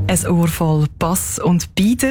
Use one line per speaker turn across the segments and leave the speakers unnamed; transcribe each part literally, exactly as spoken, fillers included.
Ein Ohr voll Bass und Bieder.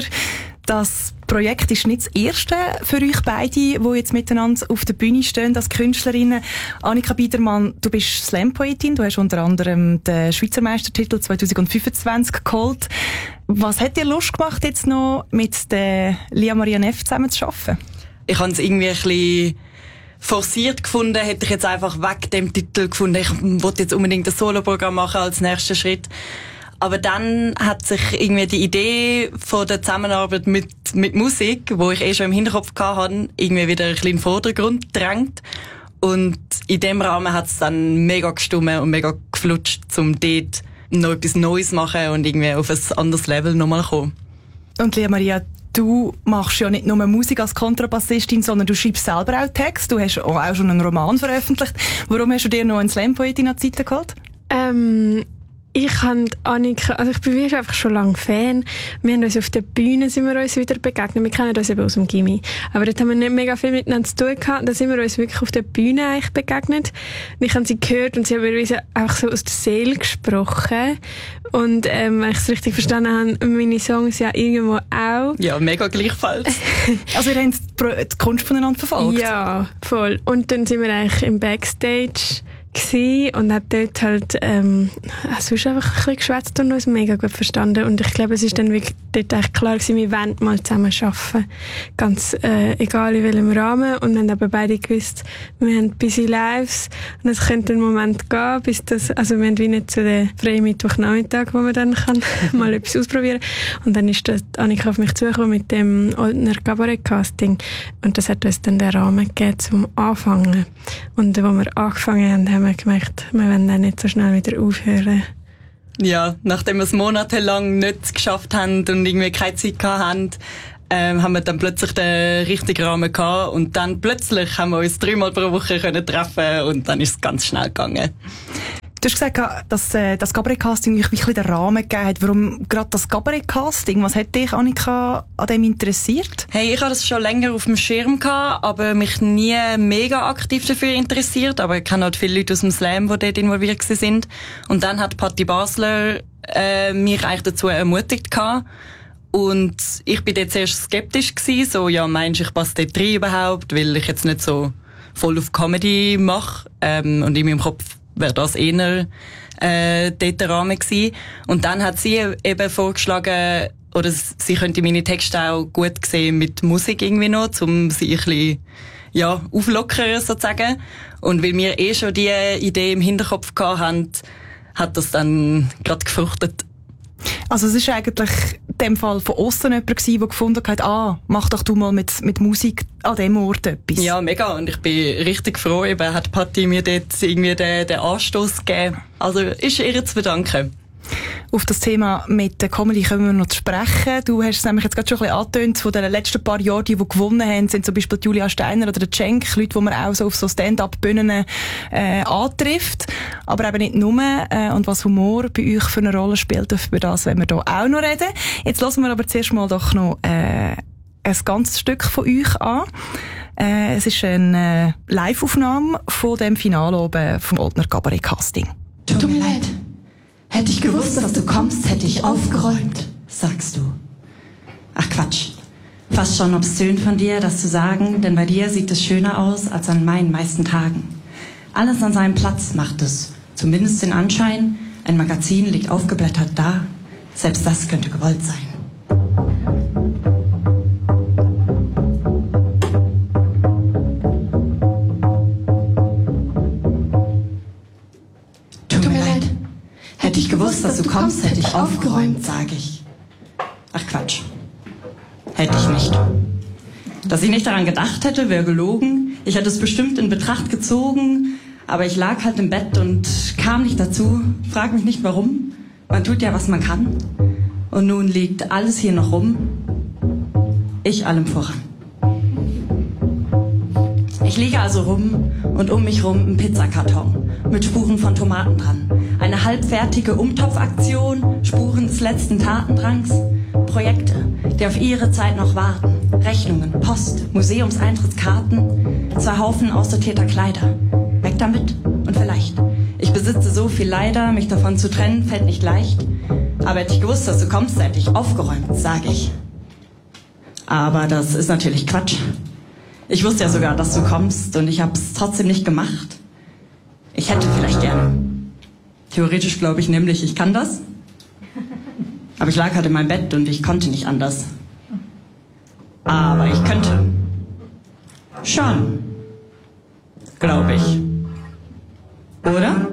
Das Projekt ist nicht das erste für euch beide, die jetzt miteinander auf der Bühne stehen als Künstlerinnen. Annika Biedermann, du bist Slam-Poetin. Du hast unter anderem den Schweizer Meistertitel zwanzig fünfundzwanzig geholt. Was hat dir Lust gemacht, jetzt noch mit der Lia Maria Neff zusammen zu arbeiten?
Ich habe es irgendwie ein bisschen forciert gefunden, hätte ich jetzt einfach weg dem Titel gefunden. Ich wollte jetzt unbedingt ein Soloprogramm machen als nächsten Schritt. Aber dann hat sich irgendwie die Idee von der Zusammenarbeit mit, mit Musik, wo ich eh schon im Hinterkopf hatte, irgendwie wieder ein bisschen in den Vordergrund gedrängt. Und in dem Rahmen hat es dann mega gestummen und mega geflutscht, um dort noch etwas Neues zu machen und irgendwie auf ein anderes Level nochmal zu kommen.
Und Lia Maria, du machst ja nicht nur Musik als Kontrabassistin, sondern du schreibst selber auch Text. Du hast auch schon einen Roman veröffentlicht. Warum hast du dir noch einen Slam-Poetin an die Seite geholt?
Ähm, ich habe Annika, also ich bin wirklich einfach schon lange Fan. Wir haben uns auf der Bühne sind wir uns wieder begegnet. Wir kennen uns eben aus dem Gymi. Aber dort haben wir nicht mega viel miteinander zu tun gehabt. Da sind wir uns wirklich auf der Bühne eigentlich begegnet. Und ich habe sie gehört und sie haben mir einfach so aus der Seele gesprochen. Und ähm, wenn ich es richtig verstanden habe, meine Songs ja irgendwo auch.
Ja, mega gleichfalls.
Also ihr habt die Kunst voneinander verfolgt?
Ja, voll. Und dann sind wir eigentlich im Backstage gewesen und hat dort halt ähm, sonst einfach ein bisschen geschwätzt und uns mega gut verstanden. Und ich glaube, es ist dann wirklich dort echt klar gewesen, wir wollen mal zusammen arbeiten. Ganz äh, egal in welchem Rahmen. Und wir haben aber beide gewusst, wir haben busy lives und es könnte einen Moment gehen, bis das, also wir haben wie nicht zu den freien Mittwochnachmittag, wo man dann kann mal etwas ausprobieren. Und dann ist das Annika auf mich zugekommen mit dem Oldner Cabaret-Casting. Und das hat uns dann den Rahmen gegeben zum Anfangen. Und wo wir angefangen haben, haben wir gemerkt, wir wollen dann nicht so schnell wieder aufhören.
Ja, nachdem wir es monatelang nicht geschafft haben und irgendwie keine Zeit gehabt haben, ähm, haben wir dann plötzlich den richtigen Rahmen gehabt und dann plötzlich haben wir uns dreimal pro Woche können treffen und dann ist es ganz schnell gegangen.
Du hast gesagt, dass äh, das Cabaret-Casting euch wirklich den Rahmen gegeben hat. Warum gerade das Cabaret-Casting? Was hat dich, Annika, an dem interessiert?
Hey, ich hatte das schon länger auf dem Schirm gehabt, aber mich nie mega aktiv dafür interessiert. Aber ich kenne halt viele Leute aus dem Slam, die dort involviert sind. Und dann hat Patti Basler äh, mich eigentlich dazu ermutigt gehabt. Und ich bin dort zuerst skeptisch gewesen. So, ja, meinst du, ich passe dort rein überhaupt? Weil ich jetzt nicht so voll auf Comedy mache. Ähm, und in meinem Kopf wäre das eher äh, dort der Rahmen gewesen. Und dann hat sie eben vorgeschlagen, oder sie könnte meine Texte auch gut sehen mit Musik irgendwie noch, um sie ein bisschen, ja, auflockern sozusagen. Und weil wir eh schon die Idee im Hinterkopf gehabt haben, hat das dann gerade gefruchtet.
Also es ist eigentlich in dem Fall von aussen jemand gewesen, der gefunden hat, ah, mach doch du mal mit, mit Musik an dem Ort etwas.
Ja, mega. Und ich bin richtig froh, eben hat Patti mir dort irgendwie den, den Anstoß gegeben. Also ist ihr zu verdanken.
Auf das Thema mit der Comedy können wir noch sprechen. Du hast es nämlich jetzt gerade schon ein bisschen angetönt, von den letzten paar Jahren, die, die gewonnen haben, sind zum Beispiel Julia Steiner oder der Cenk, Leute, die man auch so auf so Stand-up-Bühnen äh, antrifft. Aber eben nicht nur. Äh, und was Humor bei euch für eine Rolle spielt, über das werden wir hier auch noch reden. Jetzt hören wir aber zuerst mal doch noch äh, ein ganzes Stück von euch an. Äh, es ist eine Live-Aufnahme von dem Finale oben vom Oldner Cabaret-Casting.
Tut mir leid. Hätte ich gewusst, dass du kommst, hätte ich aufgeräumt, sagst du. Ach Quatsch. Fast schon obszön von dir, das zu sagen, denn bei dir sieht es schöner aus als an meinen meisten Tagen. Alles an seinem Platz macht es, zumindest den Anschein, ein Magazin liegt aufgeblättert da. Selbst das könnte gewollt sein. Hätte ich gewusst, dass du kommst, hätte ich aufgeräumt, sage ich. Ach Quatsch. Hätte ich nicht. Dass ich nicht daran gedacht hätte, wäre gelogen. Ich hätte es bestimmt in Betracht gezogen, aber ich lag halt im Bett und kam nicht dazu. Frag mich nicht warum. Man tut ja, was man kann. Und nun liegt alles hier noch rum. Ich allem voran. Ich liege also rum und um mich rum ein Pizzakarton mit Spuren von Tomaten dran. Eine halbfertige Umtopfaktion, Spuren des letzten Tatendrangs. Projekte, die auf ihre Zeit noch warten. Rechnungen, Post, Museumseintrittskarten. Zwei Haufen aussortierter Kleider. Weg damit und vielleicht. Ich besitze so viel leider, mich davon zu trennen fällt nicht leicht. Aber hätte ich gewusst, dass du kommst, hätte ich aufgeräumt, sage ich. Aber das ist natürlich Quatsch. Ich wusste ja sogar, dass du kommst und ich habe es trotzdem nicht gemacht. Ich hätte vielleicht gerne. Theoretisch glaube ich nämlich, ich kann das. Aber ich lag halt in meinem Bett und ich konnte nicht anders. Aber ich könnte. Schon. Glaube ich. Oder?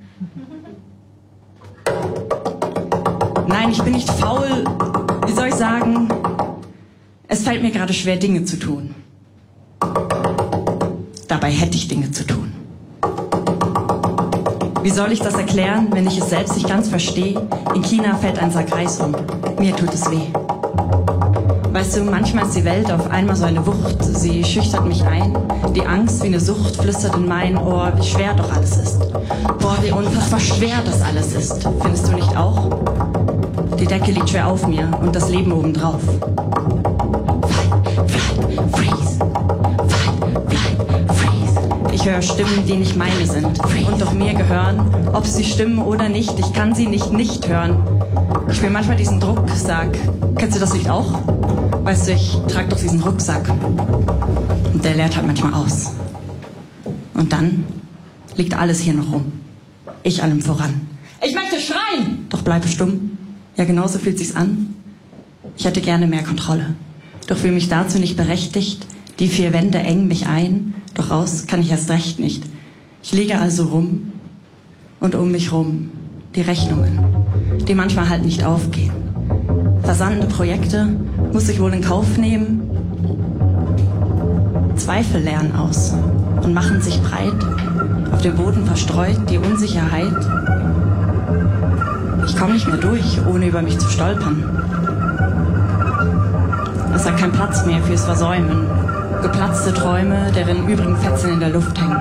Nein, ich bin nicht faul. Wie soll ich sagen? Es fällt mir gerade schwer, Dinge zu tun. Dabei hätte ich Dinge zu tun. Wie soll ich das erklären, wenn ich es selbst nicht ganz verstehe? In China fällt ein Sack Reis um. Mir tut es weh. Weißt du, manchmal ist die Welt auf einmal so eine Wucht. Sie schüchtert mich ein. Die Angst wie eine Sucht flüstert in mein Ohr, wie schwer doch alles ist. Boah, wie unfassbar schwer das alles ist. Findest du nicht auch? Die Decke liegt schwer auf mir und das Leben obendrauf. Fight, flight, freeze. Fight, flight, freeze. Ich höre Stimmen, die nicht meine sind und doch mir gehören. Ob sie stimmen oder nicht, ich kann sie nicht nicht hören. Ich will manchmal diesen Druck, sag, kennst du das Lied auch? Weißt du, ich trage doch diesen Rucksack. Und der leert halt manchmal aus. Und dann liegt alles hier noch rum. Ich allem voran. Ich möchte schreien! Doch bleibe stumm. Ja, genauso fühlt sich's an. Ich hätte gerne mehr Kontrolle. Doch fühle mich dazu nicht berechtigt. Die vier Wände engen mich ein. Doch raus kann ich erst recht nicht. Ich liege also rum. Und um mich rum die Rechnungen, die manchmal halt nicht aufgehen. Versandende Projekte muss ich wohl in Kauf nehmen. Zweifel lernen aus und machen sich breit. Auf dem Boden verstreut die Unsicherheit. Ich komme nicht mehr durch, ohne über mich zu stolpern. Es hat keinen Platz mehr fürs Versäumen. Geplatzte Träume, deren übrigen Fetzen in der Luft hängen.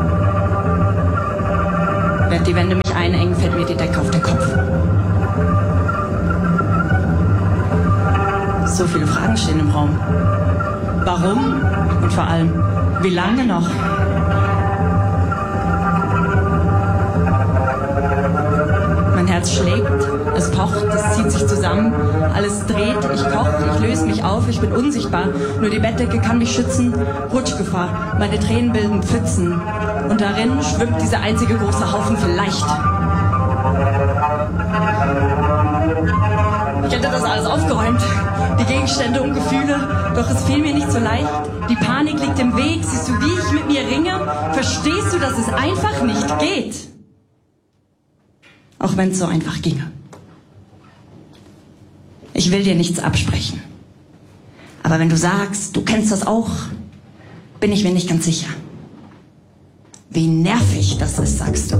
Während die Wände mich einengen, fällt mir die Decke auf den Kopf. So viele Fragen stehen im Raum. Warum? Und vor allem, wie lange noch? Mein Herz schlägt, es pocht, es zieht sich zusammen, alles dreht, ich koch, ich löse mich auf, ich bin unsichtbar, nur die Bettdecke kann mich schützen, Rutschgefahr, meine Tränen bilden Pfützen und darin schwimmt dieser einzige große Haufen vielleicht. Ich hätte das alles aufgeräumt, die Gegenstände und Gefühle, doch es fiel mir nicht so leicht. Die Panik liegt im Weg, siehst du, wie ich mit mir ringe? Verstehst du, dass es einfach nicht geht? Auch wenn es so einfach ginge. Ich will dir nichts absprechen. Aber wenn du sagst, du kennst das auch, bin ich mir nicht ganz sicher. Wie nervig das ist, sagst du.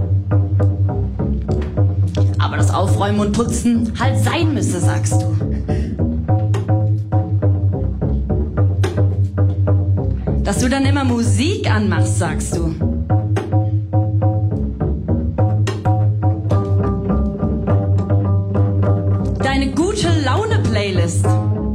Aber das Aufräumen und Putzen halt sein müsse, sagst du. Dass du dann immer Musik anmachst, sagst du. Deine gute Laune-Playlist